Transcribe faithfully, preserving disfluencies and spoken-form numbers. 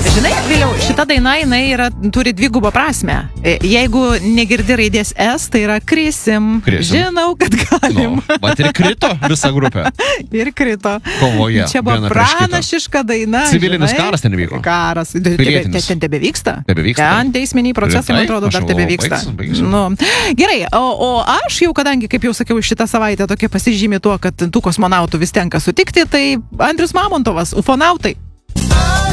Žinai, vėliau, šita daina, jinai yra, turi dvigubą prasmę. Jeigu negirdi raidės S, tai yra krisim. Krisim. Žinau, kad galim. Nu, bet ir krito visa grupė. Ir krito. Kovoje. Čia buvo viena prieš kitą. pranašiška daina. Civilinis žinai. karas ten vyko. Karas. Pilietinis. Ten tebevyksta. Tebevyksta. Ten teisminiai procesai, man Taip, atrodo, aš dar jau tebevyksta. baigsim, baigsim. Nu, gerai, o, o aš jau, kadangi, kaip jau sakiau, šitą savaitę tokia pasižymė tuo, kad tų kosmonautų vis tenka sutikti, tai Andrius Mamontovas, ufonautai.